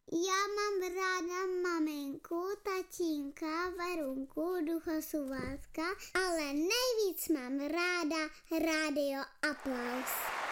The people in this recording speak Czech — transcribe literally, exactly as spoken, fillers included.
Já mám ráda maminku, tatínka, Verunku, Ducha Suvátka, ale nejvíc mám ráda Rádio Aplaus.